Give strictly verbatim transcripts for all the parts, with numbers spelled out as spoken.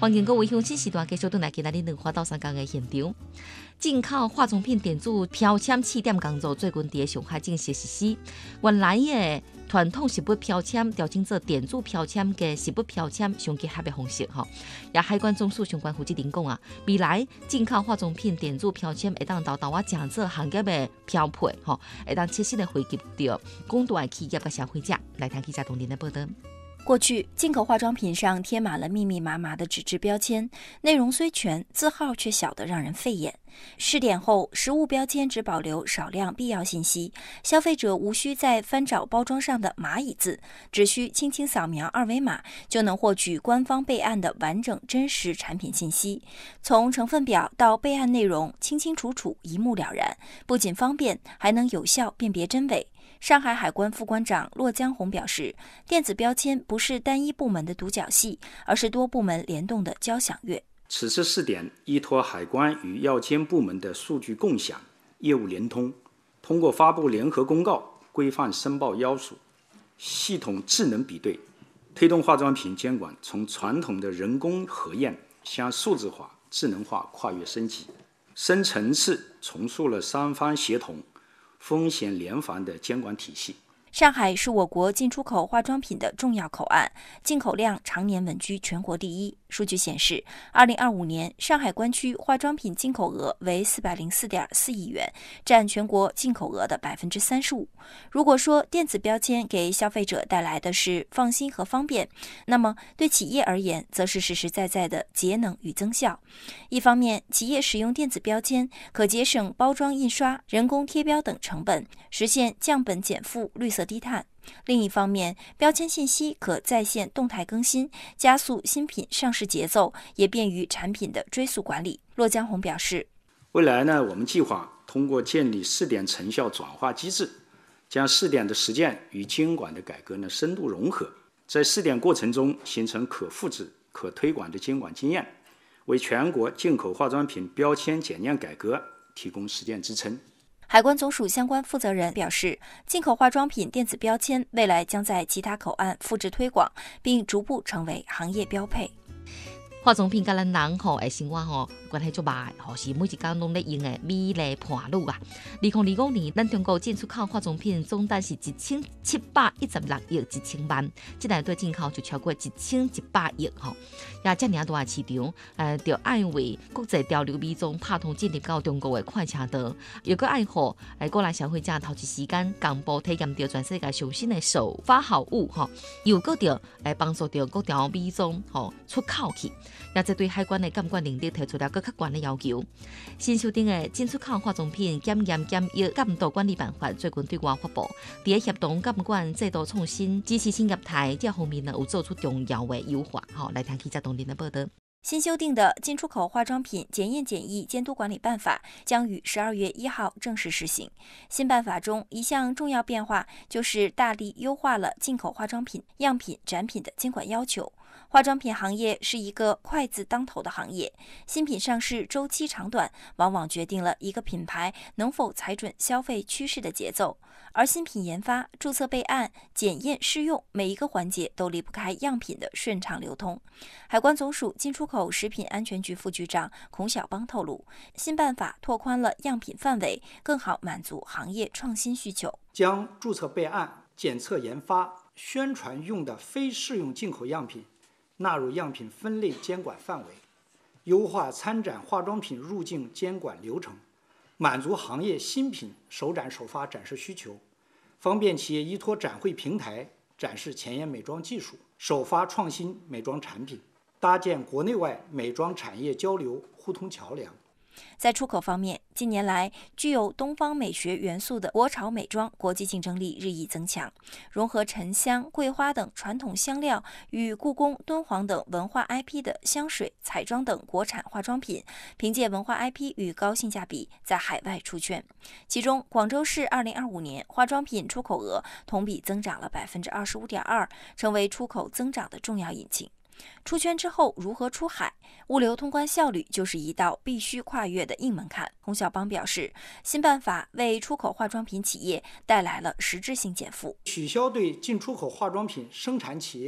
欢迎各位乡亲时段继续回来今仔日两花到三江的现场。进口化妆品电子标签试点工作最近伫上海正式实施。原来的传统食物标签调整做电子标签嘅食物标签相结合的方式吼。也海关总署相关负责人讲啊，未来进口化妆品电子标签会当豆豆啊正做行业的标配吼，会当切实的惠及到广大企业嘅消费者。来听记者同林的报道。 过去，进口化妆品上贴满了密密麻麻的纸质标签，内容虽全，字号却小得让人费眼。试点后，实物标签只保留少量必要信息，消费者无需再翻找包装上的蚂蚁字，只需轻轻扫描二维码，就能获取官方备案的完整真实产品信息。从成分表到备案内容，清清楚楚，一目了然，不仅方便，还能有效辨别真伪。上海海关副关长骆江红表示，电子标签不是单一部门的独角戏，而是多部门联动的交响乐。 此次试点依托海关与药监部门的数据共享、业务联通，通过发布联合公告、规范申报要素、系统智能比对，推动化妆品监管从传统的人工核验向数字化、智能化跨越升级，深层次重塑了三方协同、风险联防的监管体系。 上海是我国进出口化妆品的重要口岸，进口量常年稳居全国第一。数据显示，二零二五年上海关区化妆品进口额为四百零四点四亿元，占全国进口额的百分之三十五。如果说电子标签给消费者带来的是放心和方便，那么对企业而言，则是实实在在的节能与增效。一方面，企业使用电子标签可节省包装印刷、人工贴标等成本，实现降本减负、绿色低碳。另一方面，标签信息可在线动态更新，加速新品上市节奏，也便于产品的追溯管理。骆江红表示， 未来呢，我们计划通过建立试点成效转化机制，将试点的实践与监管的改革呢深度融合，在试点过程中形成可复制、可推广的监管经验，为全国进口化妆品标签检验改革提供实践支撑。 海关总署相关负责人表示，进口化妆品电子标签未来将在其他口岸复制推广，并逐步成为行业标配。 化妆品甲咱人吼的生活吼关系足歹，吼是每一天拢咧用的美丽伴侣啊。二零二五年，咱中国进出口化妆品总值是一千七百一十六亿一千万，这内对进口就超过一千一百亿吼。也遮尔大的市场，呃，就爱为国际潮流美妆拍通进入到中国的快车道，又搁爱互诶国内消费者投资时间，共步体验到全世界上新的手法好物吼，又搁着诶帮助到各条美妆吼出口去。也这对海关的监管能力提出了更较高的要求。新修订的进出口化妆品检验检疫监督管理办法最近对外发布，在协同监管制度创新、支持产业态这方面呢，有做出重要的优化。好，来听记者董林的报道。 新修订的进出口化妆品检验检疫监督管理办法将于十二月一号正式实行。新办法中一项重要变化就是大力优化了进口化妆品样品展品的监管要求。化妆品行业是一个快字当头的行业，新品上市周期长短往往决定了一个品牌能否踩准消费趋势的节奏。而新品研发、注册备案、检验试用每一个环节都离不开样品的顺畅流通。海关总署进出口食品安全局副局长孔晓邦透露，新办法拓宽了样品范围，更好满足行业创新需求。 将注册备案、检测研发、宣传用的非适用进口样品纳入样品分类监管范围，优化参展化妆品入境监管流程，满足行业新品首展首发展示需求，方便企业依托展会平台展示前沿美妆技术，首发创新美妆产品，搭建国内外美妆产业交流互通桥梁。 在出口方面，近年来具有东方美学元素的国潮美妆国际竞争力日益增强，融合沉香、桂花等传统香料与故宫、敦煌等文化 I P 的香水、彩妆等国产化妆品，凭借文化 I P 与高性价比在海外出圈。其中，广州市二零二五年化妆品出口额同比增长了百分之二十五点二，成为出口增长的重要引擎。出圈之后如何出海？物流通关效率就是一道必须跨越的硬门槛。洪晓邦表示，新办法为出口化妆品企业带来了实质性减负， 取消对进出口化妆品生产企业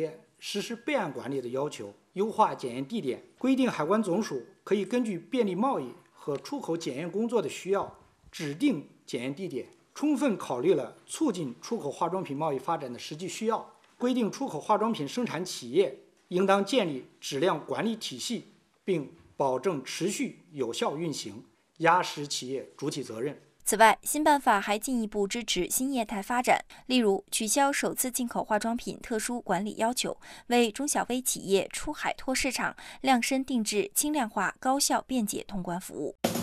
实施备案管理的要求，优化检验地点，规定海关总署可以根据便利贸易和出口检验工作的需要，指定检验地点，充分考虑了促进出口化妆品贸易发展的实际需要，规定出口化妆品生产企业应当建立质量管理体系，并保证持续有效运行，压实企业主体责任。 此外，新办法还进一步支持新业态发展，例如取消首次进口化妆品特殊管理要求，为中小微企业出海拓市场量身定制轻量化、高效便捷通关服务。